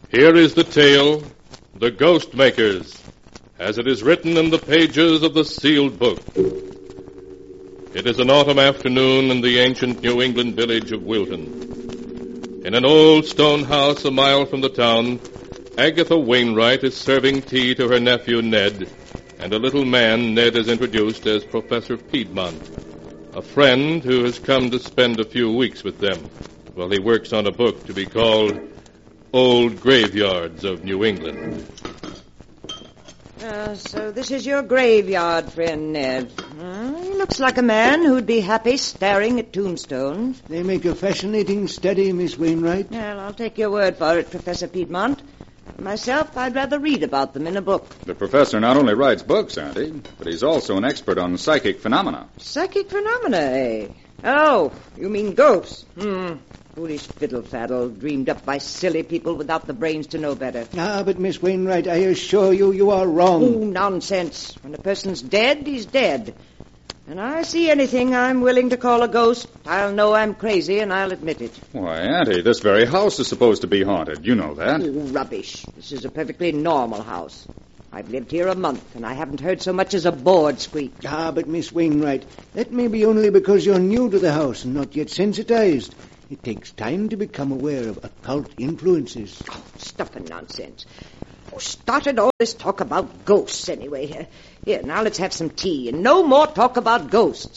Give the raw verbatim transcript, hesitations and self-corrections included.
Here is the tale, The Ghost Makers, as it is written in the pages of the sealed book. It is an autumn afternoon in the ancient New England village of Wilton. In an old stone house a mile from the town, Agatha Wainwright is serving tea to her nephew Ned, and a little man Ned has introduced as Professor Piedmont, a friend who has come to spend a few weeks with them while he works on a book to be called Old Graveyards of New England. Uh, so this is your graveyard, friend Ned. Uh, he looks like a man who'd be happy staring at tombstones. They make a fascinating study, Miss Wainwright. Well, I'll take your word for it, Professor Piedmont. Myself, I'd rather read about them in a book. The professor not only writes books, Auntie, but he's also an expert on psychic phenomena. Psychic phenomena, eh? Oh, you mean ghosts. Hmm. Foolish fiddle-faddle, dreamed up by silly people without the brains to know better. Ah, but Miss Wainwright, I assure you, you are wrong. Oh, nonsense. When a person's dead, he's dead. And I see anything I'm willing to call a ghost, I'll know I'm crazy, and I'll admit it. Why, Auntie, this very house is supposed to be haunted. You know that. Oh, rubbish. This is a perfectly normal house. I've lived here a month, and I haven't heard so much as a board squeak. Ah, but Miss Wainwright, that may be only because you're new to the house and not yet sensitized. It takes time to become aware of occult influences. Oh, stuff and nonsense. Who started all this talk about ghosts, anyway? Here, now let's have some tea, and no more talk about ghosts.